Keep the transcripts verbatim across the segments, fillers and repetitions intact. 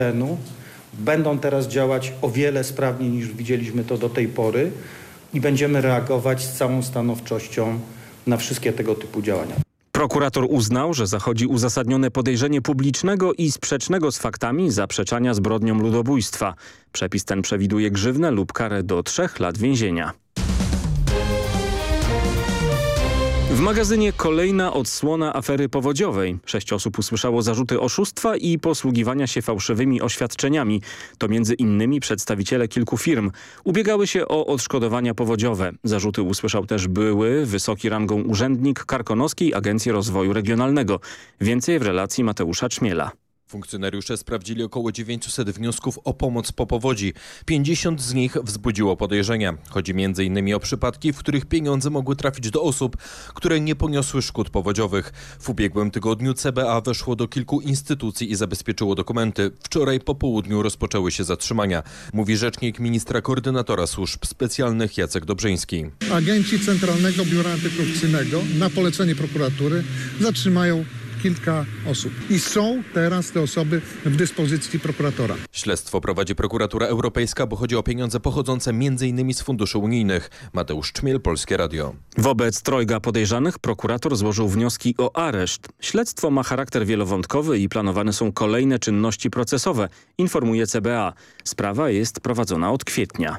będą teraz działać o wiele sprawniej niż widzieliśmy to do tej pory i będziemy reagować z całą stanowczością na wszystkie tego typu działania. Prokurator uznał, że zachodzi uzasadnione podejrzenie publicznego i sprzecznego z faktami zaprzeczania zbrodniom ludobójstwa. Przepis ten przewiduje grzywnę lub karę do trzech lat więzienia. W magazynie kolejna odsłona afery powodziowej. Sześć osób usłyszało zarzuty oszustwa i posługiwania się fałszywymi oświadczeniami. To między innymi przedstawiciele kilku firm. Ubiegały się o odszkodowania powodziowe. Zarzuty usłyszał też były wysoki rangą urzędnik Karkonoskiej Agencji Rozwoju Regionalnego. Więcej w relacji Mateusza Czmiela. Funkcjonariusze sprawdzili około dziewięćset wniosków o pomoc po powodzi. pięćdziesiąt z nich wzbudziło podejrzenia. Chodzi między innymi o przypadki, w których pieniądze mogły trafić do osób, które nie poniosły szkód powodziowych. W ubiegłym tygodniu C B A weszło do kilku instytucji i zabezpieczyło dokumenty. Wczoraj po południu rozpoczęły się zatrzymania, mówi rzecznik ministra koordynatora służb specjalnych Jacek Dobrzyński. Agenci Centralnego Biura Antykorupcyjnego na polecenie prokuratury zatrzymają kilka osób i są teraz te osoby w dyspozycji prokuratora. Śledztwo prowadzi prokuratura europejska, bo chodzi o pieniądze pochodzące między innymi z funduszy unijnych. Mateusz Czmiel, Polskie Radio. Wobec trojga podejrzanych prokurator złożył wnioski o areszt. Śledztwo ma charakter wielowątkowy i planowane są kolejne czynności procesowe, informuje C B A. Sprawa jest prowadzona od kwietnia.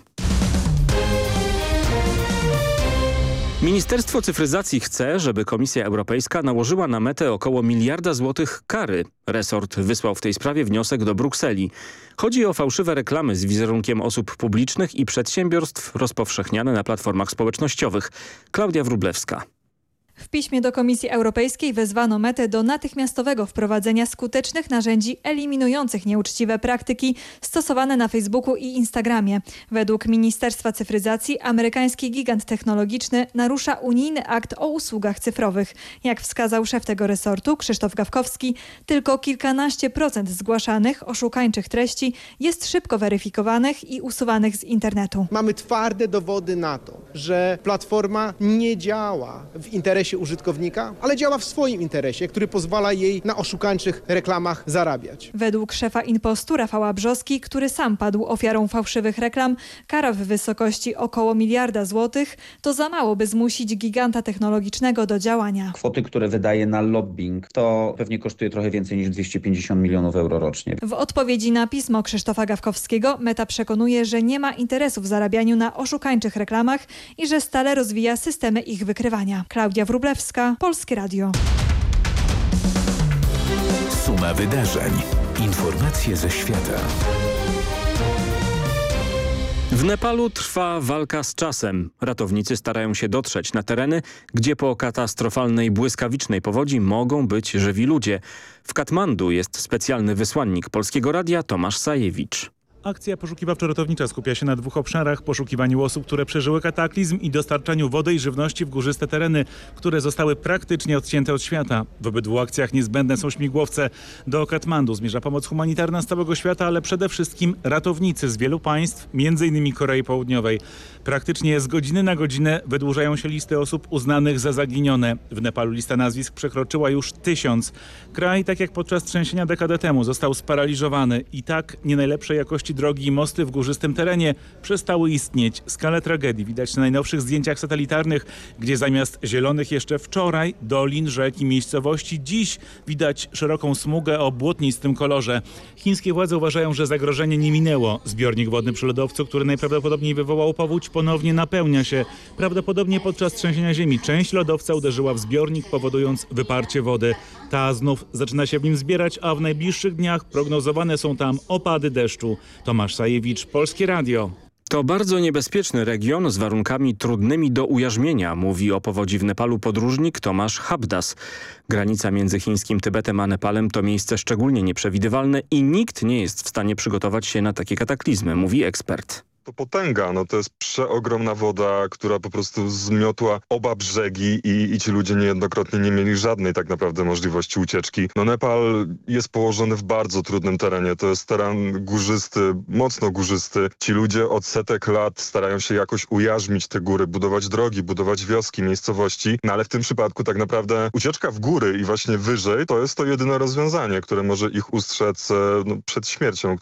Ministerstwo Cyfryzacji chce, żeby Komisja Europejska nałożyła na Metę około miliarda złotych kary. Resort wysłał w tej sprawie wniosek do Brukseli. Chodzi o fałszywe reklamy z wizerunkiem osób publicznych i przedsiębiorstw rozpowszechniane na platformach społecznościowych. Klaudia Wróblewska. W piśmie do Komisji Europejskiej wezwano Metę do natychmiastowego wprowadzenia skutecznych narzędzi eliminujących nieuczciwe praktyki stosowane na Facebooku i Instagramie. Według Ministerstwa Cyfryzacji amerykański gigant technologiczny narusza unijny akt o usługach cyfrowych. Jak wskazał szef tego resortu Krzysztof Gawkowski, tylko kilkanaście procent zgłaszanych oszukańczych treści jest szybko weryfikowanych i usuwanych z internetu. Mamy twarde dowody na to, że platforma nie działa w interesie użytkownika, ale działa w swoim interesie, który pozwala jej na oszukańczych reklamach zarabiać. Według szefa Inpostu Rafała Brzoski, który sam padł ofiarą fałszywych reklam, kara w wysokości około miliarda złotych to za mało, by zmusić giganta technologicznego do działania. Kwoty, które wydaje na lobbying, to pewnie kosztuje trochę więcej niż dwieście pięćdziesiąt milionów euro rocznie. W odpowiedzi na pismo Krzysztofa Gawkowskiego Meta przekonuje, że nie ma interesu w zarabianiu na oszukańczych reklamach i że stale rozwija systemy ich wykrywania. Klaudia Wróblewska, Polskie Radio. Suma wydarzeń. Informacje ze świata. W Nepalu trwa walka z czasem. Ratownicy starają się dotrzeć na tereny, gdzie po katastrofalnej błyskawicznej powodzi mogą być żywi ludzie. W Katmandu jest specjalny wysłannik Polskiego Radia Tomasz Sajewicz. Akcja poszukiwawczo-ratownicza skupia się na dwóch obszarach: poszukiwaniu osób, które przeżyły kataklizm, i dostarczaniu wody i żywności w górzyste tereny, które zostały praktycznie odcięte od świata. W obydwu akcjach niezbędne są śmigłowce. Do Katmandu zmierza pomoc humanitarna z całego świata, ale przede wszystkim ratownicy z wielu państw, między innymi Korei Południowej. Praktycznie z godziny na godzinę wydłużają się listy osób uznanych za zaginione. W Nepalu lista nazwisk przekroczyła już tysiąc. Kraj, tak jak podczas trzęsienia dekadę temu, został sparaliżowany i tak nie najlepszej jakości drogi i mosty w górzystym terenie przestały istnieć. Skalę tragedii widać na najnowszych zdjęciach satelitarnych, gdzie zamiast zielonych jeszcze wczoraj dolin, rzek i miejscowości, dziś widać szeroką smugę o błotnistym kolorze. Chińskie władze uważają, że zagrożenie nie minęło. Zbiornik wodny przy lodowcu, który najprawdopodobniej wywołał powódź, ponownie napełnia się. Prawdopodobnie podczas trzęsienia ziemi część lodowca uderzyła w zbiornik, powodując wyparcie wody. Ta znów zaczyna się w nim zbierać, a w najbliższych dniach prognozowane są tam opady deszczu. Tomasz Sajewicz, Polskie Radio. To bardzo niebezpieczny region z warunkami trudnymi do ujarzmienia, mówi o powodzi w Nepalu podróżnik Tomasz Habdas. Granica między chińskim Tybetem a Nepalem to miejsce szczególnie nieprzewidywalne i nikt nie jest w stanie przygotować się na takie kataklizmy, mówi ekspert. To potęga, no to jest przeogromna woda, która po prostu zmiotła oba brzegi i, i ci ludzie niejednokrotnie nie mieli żadnej tak naprawdę możliwości ucieczki. No Nepal jest położony w bardzo trudnym terenie, to jest teren górzysty, mocno górzysty. Ci ludzie od setek lat starają się jakoś ujarzmić te góry, budować drogi, budować wioski, miejscowości, no ale w tym przypadku tak naprawdę ucieczka w góry i właśnie wyżej to jest to jedyne rozwiązanie, które może ich ustrzec no, przed śmiercią.